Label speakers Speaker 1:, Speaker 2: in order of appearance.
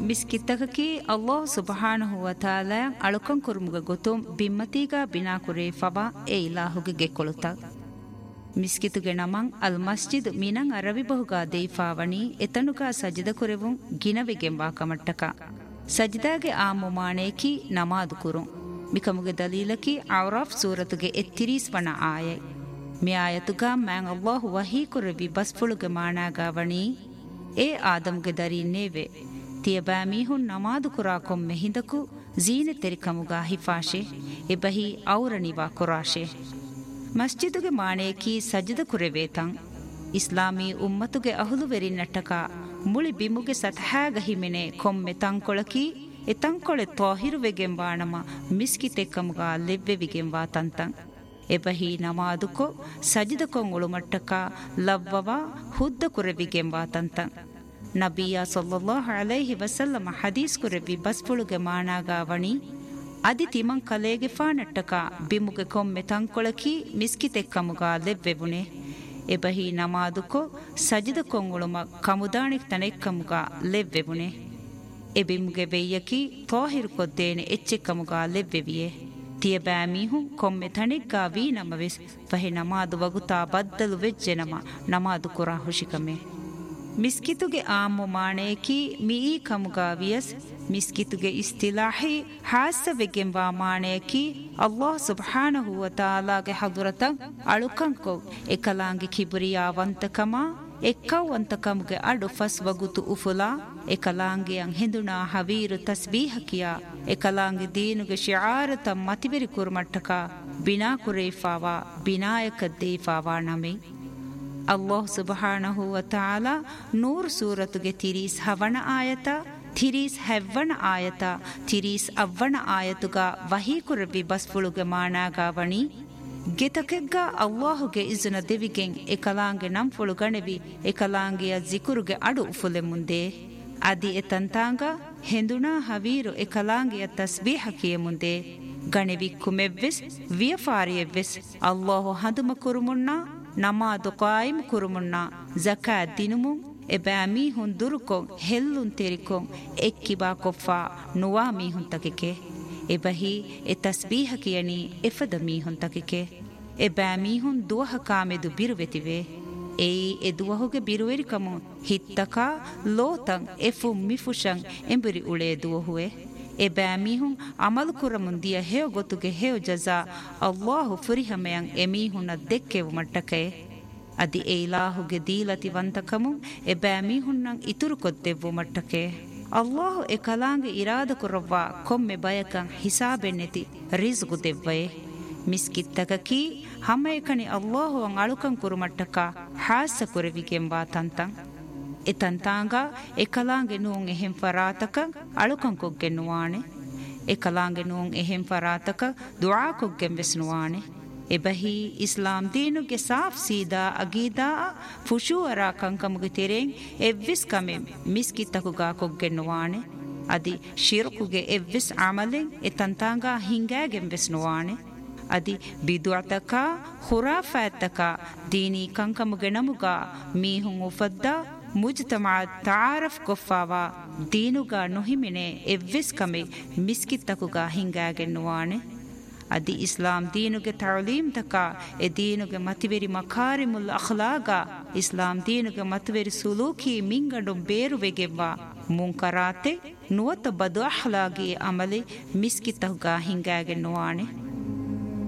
Speaker 1: ಮಿಸ್ಕಿತ್ತಕಕಿ ಅಲ್ಲಾಹ್ ಸುಬ್ಹಾನಹು ವ ತಾಲಾ ಅಳುಕಂ ಕುರುಮುಗ ಗೊತುಂ ಬಿಮ್ಮತೀಗ ಬಿನಾ ಕುರೇ ಫವಾ ಎ ಇಲಾಹುಗೆ ಗೆಕೊಳುತ ಮಿಸ್ಕಿತುಗೆ ನಮಂ ಅಲ್ ಮಸ್ಜಿದ್ ಮಿನಂ ಅರವಿ ಬಹುಗಾ ದೇಫಾವಣಿ ಎತನುಗಾ ಸಜಿದ ಕುರೆವುಂ ಗಿನವೆಗೆಂಬಾ ಕಮಟ್ಟಕ ಸಜಿದಾಗೆ ಆ ಮುಮಾಣೇಕಿ ನಮಾದು ಕುರುಂ ಮಿಕಮುಗೆ ದಲೀಲಕಿ ಔರಾಫ್ ಸೂರತುಗೆ ಎತ್ತಿರೀಸ್ ವಣ ಆಯೈ ಮಿ ಆಯತುಗಾ ಮ್ಯಾಂ ಅಲ್ಲಾಹು ವಹೀ ಕುರೆವಿ ಬಸ್ಫುಳುಗೆ ಮಾಣಾಗಾವಣಿ ಎ ಆದಮ್ಗೆ ದರಿ ನೇವೆ ತಿಯಬಾ ಮೀಹುನ್ ನಮಾದು ಕುರಾ ಕೊಮ್ಮೆ ಹಿಂದಕು ಜೀನೆ ತೆರಿಕಮುಗಾ ಹಿಫಾಶೆ ಎಬಹಿ ಔರಣಿವಾ ಕುರಾಶೆ ಮಸ್ಜಿದುಗೆ ಮಾಣೇಕಿ ಸಜ್ಜದ ಕುರೆವೇತಂ ಇಸ್ಲಾಮೀ ಉಮ್ಮತುಗೆ ಅಹುಲುವೆರಿ ನಟ್ಟಕ ಮುಳಿ ಬಿಮುಗೆ ಸತಹಾಗ ಹಿಮೆನೆ ಕೊಮ್ಮೆ ತಂಕೊಳಕಿ ಎತಂಕೊಳೆ ತೋಹಿರುವೆಗೆಂಬಾಣಮ ಮಿಸ್ಕಿತೆಕ್ಕಮುಗಾ ಲೆವ್ವೆವಿಗೆಂಬಾ ತಂತಂ ಎಬಹಿ ನಮಾದುಕೊ ಸಜ್ಜದ ಕೊಂಗುಳು ಮಟ್ಟಕ ಲವ್ವವ ಹುದ್ದ ಕುರೆವಿಗೆಂಬಾ ತಂತಂ ನಬಿಯ ಸಲ್ಲಲ್ಲಾಹು ಅಲೈಹಿ ವಸಲ್ಲಮ ಹದೀಸ್ ಕುರೆವಿ ಬಸ್ಫುಳುಗೆ ಮಾಣಾಗಾವಣಿ ಅದಿ ತಿಮಂ ಕಲೇಗೆ ಫಾನಟ್ಟಕ ಬಿಮುಗೆ ಕೊಮ್ಮೆ ತಂಕೊಳಕಿ ಮಿಸ್ಕಿತೆಕ್ಕಮುಗಾ ಲೆವ್ವೆವುನೆ ಎಬಹಿ ನಮಾದುಕೊ ಸಜಿದ ಕೊಂಗುಳುಮ ಕಮುದಾಣಿಕ್ ತನೆಕ್ಕಮುಗಾ ಲೆವ್ವೆವುನೆ ಎಬಿಮುಗೆ ವೆಯ್ಯಕಿ ತೋಹಿರು ಕೊದ್ದೇನೆ ಎಚ್ಚೆಕ್ಕಮುಗಾ ಲೆವ್ವೆವಿಯೆ ತಿಯಬಾ ಮೀಹು ಕೊಮ್ಮೆ ತಣಿಗ್ಗಾ ವೀ ನಮವೆಸ್ ಫಹೆ ನಮಾದು ವಗುತಾ ಬದ್ದಲು ವೆಜ್ಜೆನಮ ನಮಾದು ಕುರಾ ಹುಶಿಕಮೆ ಮಿಸ್ಕಿತುಗೆ ಆಮು ಮಾಣೇಕಿ ಮೀ ಕಮುಗಾ ವಿಯಸ್ ಮಿಸ್ಕಿತುಗೆ ಇಸ್ತಿಲಾಹಿ ಹಾಸವೆಗೆಂಬ ಮಾಣೇಕಿ ಅಲ್ಲಾಹ್ ಸುಬ್ಹಾನಹು ವ ತಾಲಾಗೆ ಹದುರತಂ ಅಳುಕಂಕೊ ಎಕಲಾಂಗಿ ಕಿಬುರಿಯಾವಂತಕಮ ಎಕ್ಕವಂತಕಮುಗೆ ಅಡು ಫಸ್ ವಗುತು ಉಫುಲಾ ಎಕಲಾಂಗಿಯಂ ಹಿಂದುನಾ ಹವೀರು ತಸ್ಬೀಹಕಿಯ ಎಕಲಾಂಗಿ ದೀನುಗೆ ಶಿಆರತ ಮತಿವೆರಿ ಕುರ್ಮಟ್ಟಕ ಬಿನಾ ಕುರೇಫಾವಾ ಬಿನಾಯಕದ್ದೇಫಾವಾ ನಮೆ ಅಲ್ಲಾಹ್ ಸುಬ್ಹಾನಹು ವ ತಾಲಾ ನೂರ್ ಸೂರತುಗೆ ತಿರೀಸ್ ಹವಣ ಆಯತ ತಿರೀಸ್ ಹೆವ್ವಣ ಆಯತ ತಿರೀಸ್ ಅವ್ವಣ ಆಯತುಗ ವಹೀ ಕುರವಿ ಬಸ್ಫುಳುಗೆ ಮಾಣಾಗಾವಣಿ ಗೆತಕೆಗ್ಗ ಅಲ್ಲಾಹುಗೆ ಇಜುನ ದೆವಿಗೆಂ ಎಕಲಾಂಗೆ ನಂಫುಳು ಗಣೆವಿ ಎಕಲಾಂಗೆಯ ಜಿಕುರುಗೆ ಅಡು ಉಫುಲೆ ಮುಂದೆ ಅದಿ ಎತಂತಾಂಗ ಹೆಂದುನಾ ಹವೀರು ಎಕಲಾಂಗೆಯ ತಸ್ಬೀಹಕಿಯ ಮುಂದೆ ಗಣೆವಿ ಕುಮೆವ್ವೆಸ್ ವಿಯಫಾರಿಯವ್ವೆಸ್ ಅಲ್ಲಾಹು ಹದುಮ ಕುರುಮುಣ್ಣ ನಮಾದು ಕಾಯಿಮ್ ಕುರುಮುಣ್ಣ ಜಕಾತ್ ದಿನುಮು ಎಬಾ ಮೀಹುನ್ ದುರುಕೊಂ ಹೆಲ್ಲುನ್ ತೆರಿಕೊಂ ಎಕ್ಕಿಬಾ ಕೊಫ್ಫಾ ನುವಾ ಮೀಹುನ್ ತಕಿಕೆ ಎಬಹಿ ಎ ತಸ್ಬೀಹಕಿಯನಿ ಎಫದ ಮೀಹುನ್ ತಕಿಕೆ ಎಬಾ ಮೀಹುನ್ ದುವಹ ಕಾಮೆದು ಬಿರುವೆತಿವೆ ಏಯಿ ಎ ದುವಹುಗೆ ಬಿರುವೆರಿಕಮು ಹಿತ್ತಕ ಲೋತಂ ಎಫು ಮಿಫುಶಂ ಎಂಬುರಿ ಉಳೆ ದುವಹುವೆ ಎಬಾ ಮೀಹುನ್ ಅಮಲು ಕುರಮುಂದಿಯ ಹೇವ ಗೊತ್ತುಗೆ ಹೇವ ಜಜಾ ಅಲ್ಲಾಹು ಫುರಿಹಮೆಯಂ ಎಮೀಹುನ ದೆಕ್ಕೆವು ಮಟ್ಟಕೆ ಅದಿ ಎ ಇಲಾಹುಗೆ ದೀಲತಿ ವಂತಕಮು ಎಬಾ ಮೀಹುನ್ನಂ ಇತುರು ಕೊದ್ದೆವು ಮಟ್ಟಕೆ ಅಲ್ಲಾಹು ಎ ಕಲಾಂಗೆ ಇರಾದ ಕುರವ್ವ ಕೊಮ್ಮೆ ಬಯಕಂ ಹಿಸಾಬೆನ್ನೆತಿ ರಿಜ್ಗು ದೆವ್ವಯೆ ಮಿಸ್ಕಿತ್ತಕಕಿ ಹಮ್ಮಯಕನಿ ಅಲ್ಲಾಹು ಅಂ ಅಳುಕಂ ಕುರುಮಟ್ಟಕ ಹಾಸ ಕುರವಿಗೆಂಬಾ ತಂತಂ ಎತಂತಾಂಗ ಎಕಲಾಂಗೆ ನೂಂ ಎಹೆಂ ಫರಾತಕ ಅಳುಕಂ ಕೊಗ್ಗೆನ್ನುವಾಣೆ ಎಕಲಾಂಗೆ ನೂಂ ಎಹೆಂ ಫರಾತಕ ದುಆ ಕೊಗ್ಗೆಂ ವೆಸ್ನುವಾಣೆ ಎಬಹಿ ಇಸ್ಲಾಂ ದೀನುಗೆ ಸಾಫ್ ಸೀದಾ ಅಗೀದಾ ಫುಶೂಅರ ಕಂಕಮುಗೆ ತೆರೆಂ ಎವ್ವಿಸ್ ಕಮೆ ಮಿಸ್ಕಿತ್ತಕುಗಾ ಕೊಗ್ಗೆನ್ನುವಾಣೆ ಅದಿ ಶಿರ್ಕುಗೆ ಎವ್ವಿಸ್ ಅಮಲೆಂ ಎತಂತಾಂಗ ಹಿಂಗಾಗೆಂ ವೆಸ್ನುವಾಣೆ ಅದಿ ಬಿದುಅತಕ ಖುರಾಫಾತಕ ದೀನಿ ಕಂಕಮುಗೆ ನಮುಗಾ ಮೀಹುಂ ಉಫದ್ದಾ ಮುಜ್ತಮಾ ತಾರಫ್ ಕೊಫಾವಾ ದೀನುಗಾ ನುಹಿಮಿನೆ ಎವ್ವಿಸ್ ಕಮೆ ಮಿಸ್ಕಿತ್ತಕುಗಾ ಹಿಂಗಾಗೆನ್ನುವಾಣೆ ಅದಿ ಇಸ್ಲಾಂ ದೀನುಗೆ ತಾಲೀಮ್ ತಕ ಎ ದೀನುಗೆ ಮತಿವೆರಿ ಮಕಾರಿಮುಲ್ ಅಖ್ಲಾಗ ಇಸ್ಲಾಂ ದೀನುಗೆ ಮತಿವೆರಿ ಸುಲೂಕಿ ಮಿಂಗಡು ಬೇರುವೆಗೆವ್ವ ಮುಂಕರಾತೆ ನುವತ ಬದು ಅಖ್ಲಾಗಿ ಅಮಲೆ ಮಿಸ್ಕಿತ್ತಕುಗಾ ಹಿಂಗಾಗೆನ್ನುವಾಣೆ